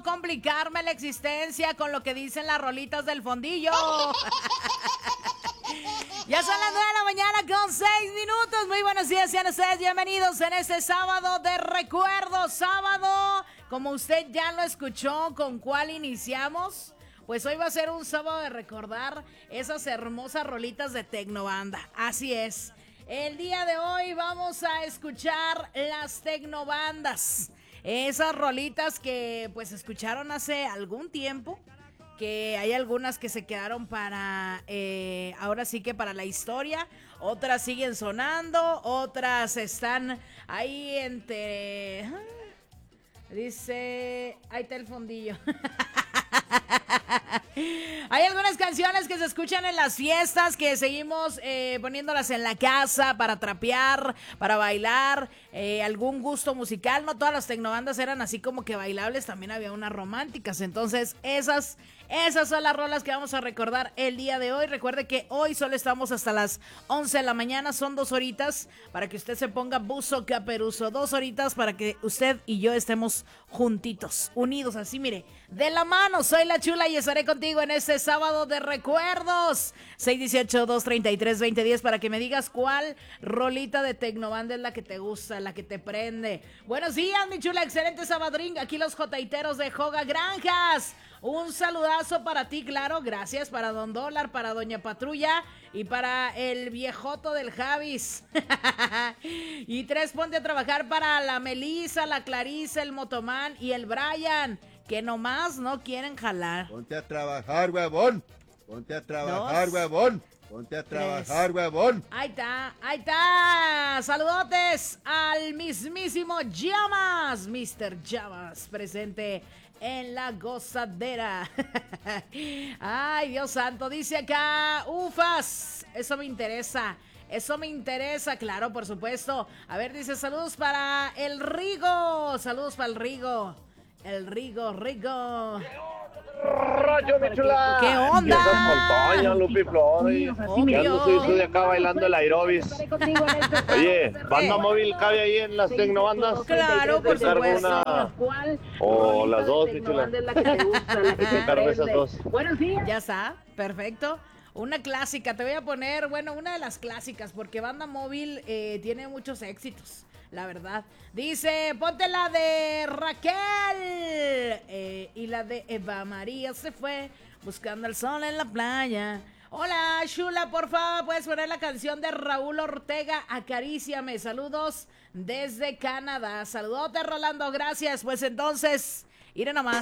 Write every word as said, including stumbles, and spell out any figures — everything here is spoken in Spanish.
no complicarme la existencia con lo que dicen las rolitas del fondillo. Ya son las nueve de la mañana con seis minutos. Muy buenos días, sean ustedes bienvenidos en este sábado de recuerdo. Sábado, como usted ya lo escuchó, ¿con cuál iniciamos? Pues hoy va a ser un sábado de recordar esas hermosas rolitas de Tecnobanda. Así es. El día de hoy vamos a escuchar las Tecnobandas. Esas rolitas que pues escucharon hace algún tiempo. Que hay algunas que se quedaron para, eh, ahora sí que para la historia, otras siguen sonando, otras están ahí entre, dice, ahí está el fondillo. Hay algunas canciones que se escuchan en las fiestas que seguimos eh, poniéndolas en la casa para trapear, para bailar, eh, algún gusto musical. No todas las tecnobandas eran así como que bailables, también había unas románticas. Entonces esas, esas son las rolas que vamos a recordar el día de hoy. Recuerde que hoy solo estamos hasta las once de la mañana, son dos horitas para que usted se ponga buzo caperuso, dos horitas para que usted y yo estemos juntitos, unidos así, mire, de la mano. Soy la Chula y estaré contigo en este sábado de recuerdos. seis dieciocho, dos treinta y tres, veinte diez para que me digas cuál rolita de Tecnobanda es la que te gusta, la que te prende. Buenos días, mi chula, excelente sabadrín. Aquí los jotaiteros de Joga Granjas. Un saludazo para ti, claro, gracias, para Don Dólar, para Doña Patrulla y para el viejoto del Javis. Y tres, ponte a trabajar para la Melissa, la Clarisa, el Motomán y el Brian, que nomás no quieren jalar. Ponte a trabajar, huevón. Ponte a trabajar, Dos, huevón. Ponte a trabajar, tres. Huevón. Ahí está, ahí está. Saludotes al mismísimo Llamas, mister Llamas, presente en la gozadera. Ay, Dios santo, dice acá, ufas, eso me interesa. Eso me interesa, claro, por supuesto. A ver, dice, saludos para el Rigo. Saludos para el Rigo. El Rigo, Rigo. Rayo, mi chula. ¿Qué onda? Montaña, Lupi Flores. Ya ando soy de acá bailando el aerobis. Oye, ¿banda móvil cabe ahí en las tecnobandas? Claro, por supuesto. Una... O las dos, mi chula. Cargo esas dos. Ya está, perfecto. Una clásica, te voy a poner, bueno, una de las clásicas, porque Banda Móvil eh, tiene muchos éxitos, la verdad. Dice, ponte la de Raquel eh, y la de Eva María se fue buscando el sol en la playa. Hola, Shula, por favor, puedes poner la canción de Raúl Ortega, Acaríciame. Saludos desde Canadá. Saludote, Rolando, gracias. Pues entonces, iré nomás.